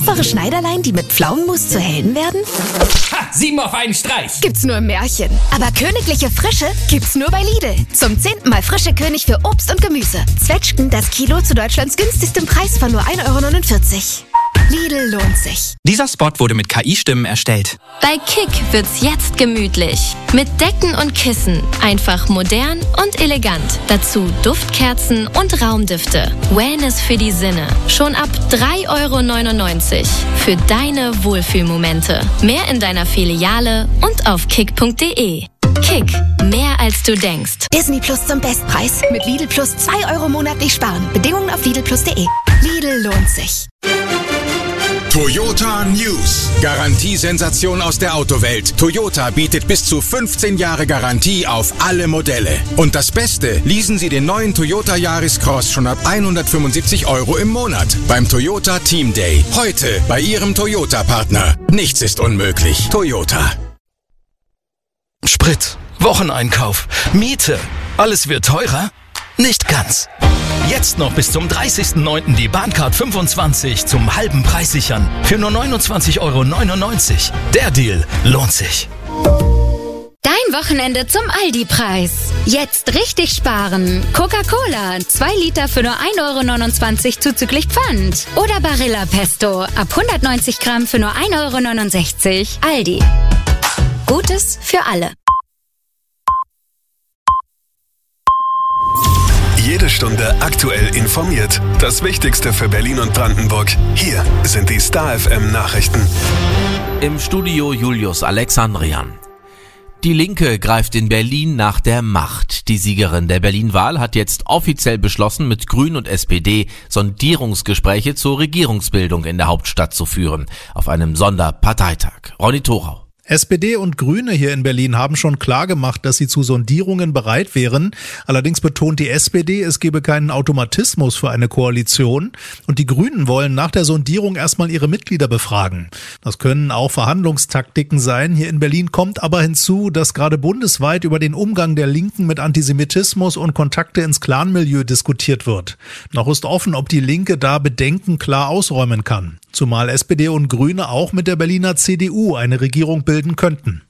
Einfache Schneiderlein, die mit Pflaumenmus zu Helden werden? Ha! 7 auf einen Streich! Gibt's nur im Märchen. Aber königliche Frische gibt's nur bei Lidl. Zum 10. Mal frische König für Obst und Gemüse. Zwetschgen das Kilo zu Deutschlands günstigstem Preis von nur 1,49 €. Lidl lohnt sich. Dieser Spot wurde mit KI-Stimmen erstellt. Bei Kick wird's jetzt gemütlich. Mit Decken und Kissen. Einfach modern und elegant. Dazu Duftkerzen und Raumdüfte. Wellness für die Sinne. Schon ab 3,99 € für deine Wohlfühlmomente. Mehr in deiner Filiale und auf kick.de. Kick, mehr als du denkst. Disney Plus zum Bestpreis. Mit Lidl Plus 2 € monatlich sparen. Bedingungen auf lidlplus.de. Lidl lohnt sich. Toyota News. Garantiesensation aus der Autowelt. Toyota bietet bis zu 15 Jahre Garantie auf alle Modelle. Und das Beste, leasen Sie den neuen Toyota Yaris Cross schon ab 175 € im Monat beim Toyota Team Day. Heute bei Ihrem Toyota-Partner. Nichts ist unmöglich. Toyota. Sprit, Wocheneinkauf, Miete. Alles wird teurer? Nicht ganz. Jetzt noch bis zum 30.09. die Bahncard 25 zum halben Preis sichern. Für nur 29,99 €. Der Deal lohnt sich. Dein Wochenende zum Aldi-Preis. Jetzt richtig sparen. Coca-Cola, 2 Liter für nur 1,29 € zuzüglich Pfand. Oder Barilla Pesto, ab 190 Gramm für nur 1,69 €. Aldi. Gutes für alle. Jede Stunde aktuell informiert. Das Wichtigste für Berlin und Brandenburg. Hier sind die Star FM Nachrichten. Im Studio Julius Alexandrian. Die Linke greift in Berlin nach der Macht. Die Siegerin der Berlin-Wahl hat jetzt offiziell beschlossen, mit Grünen und SPD Sondierungsgespräche zur Regierungsbildung in der Hauptstadt zu führen. Auf einem Sonderparteitag. Ronny Thorau. SPD und Grüne hier in Berlin haben schon klargemacht, dass sie zu Sondierungen bereit wären. Allerdings betont die SPD, es gebe keinen Automatismus für eine Koalition. Und die Grünen wollen nach der Sondierung erstmal ihre Mitglieder befragen. Das können auch Verhandlungstaktiken sein. Hier in Berlin kommt aber hinzu, dass gerade bundesweit über den Umgang der Linken mit Antisemitismus und Kontakte ins Clanmilieu diskutiert wird. Noch ist offen, ob die Linke da Bedenken klar ausräumen kann. Zumal SPD und Grüne auch mit der Berliner CDU eine Regierung bilden könnten.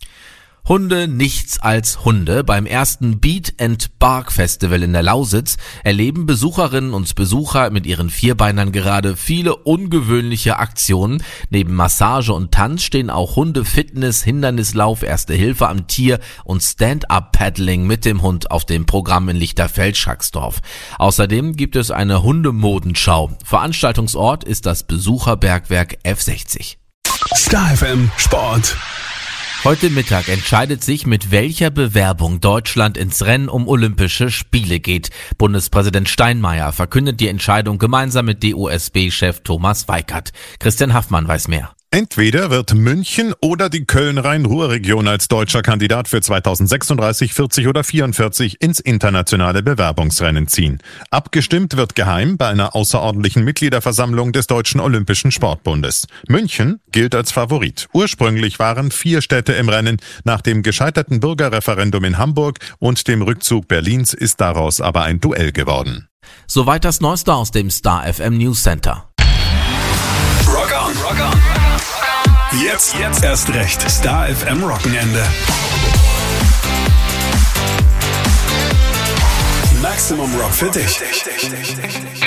Hunde nichts als Hunde. Beim ersten Beat and Bark Festival in der Lausitz erleben Besucherinnen und Besucher mit ihren Vierbeinern gerade viele ungewöhnliche Aktionen. Neben Massage und Tanz stehen auch Hunde-Fitness, Hindernislauf, Erste Hilfe am Tier und Stand-Up-Paddling mit dem Hund auf dem Programm in Lichterfeld-Schacksdorf. Außerdem gibt es eine Hundemodenschau. Veranstaltungsort ist das Besucherbergwerk F60. Star FM Sport. Heute Mittag entscheidet sich, mit welcher Bewerbung Deutschland ins Rennen um Olympische Spiele geht. Bundespräsident Steinmeier verkündet die Entscheidung gemeinsam mit DOSB-Chef Thomas Weikert. Christian Haffmann weiß mehr. Entweder wird München oder die Köln-Rhein-Ruhr-Region als deutscher Kandidat für 2036, 40 oder 44 ins internationale Bewerbungsrennen ziehen. Abgestimmt wird geheim bei einer außerordentlichen Mitgliederversammlung des Deutschen Olympischen Sportbundes. München gilt als Favorit. Ursprünglich waren 4 Städte im Rennen. Nach dem gescheiterten Bürgerreferendum in Hamburg und dem Rückzug Berlins ist daraus aber ein Duell geworden. Soweit das Neueste aus dem Star FM News Center. Rock on, rock on. Jetzt erst recht. Star FM Rockenende. Maximum Rock für dich.